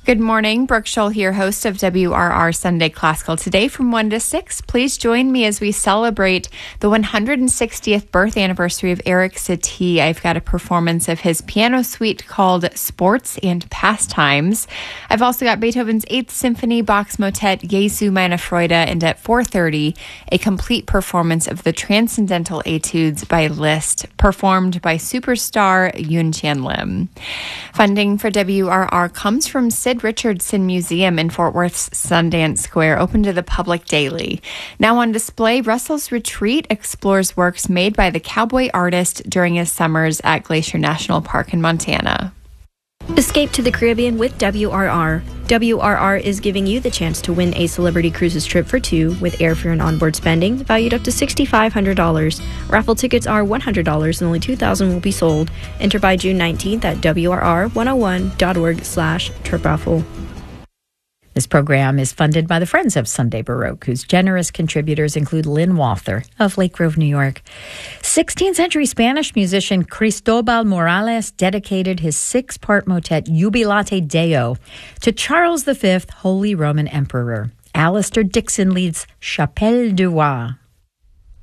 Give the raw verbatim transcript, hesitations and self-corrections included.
Good morning. Brooke Scholl here, host of W R R Sunday Classical. Today from one to six, please join me as we celebrate the one hundred sixtieth birth anniversary of Eric Satie. I've got a performance of his piano suite called Sports and Pastimes. I've also got Beethoven's eighth Symphony, Bach's motet Jesu meine Freude, and at four thirty, a complete performance of the Transcendental Etudes by Liszt, performed by superstar Yoon Chan Lim. Funding for W R R comes from Sid Richardson Museum in Fort Worth's Sundance Square, open to the public daily. Now on display, Russell's Retreat explores works made by the cowboy artist during his summers at Glacier National Park in Montana. Escape to the Caribbean with W R R. W R R is giving you the chance to win a Celebrity Cruises trip for two with airfare and onboard spending valued up to six thousand five hundred dollars. Raffle tickets are one hundred dollars and only two thousand will be sold. Enter by June nineteenth at W R R one oh one dot org slash trip raffle. This program is funded by the Friends of Sunday Baroque, whose generous contributors include Lynn Walther of Lake Grove, New York. sixteenth century Spanish musician Cristobal Morales dedicated his six-part motet Jubilate Deo to Charles the Fifth, Holy Roman Emperor. Alistair Dixon leads Chapelle du Roi.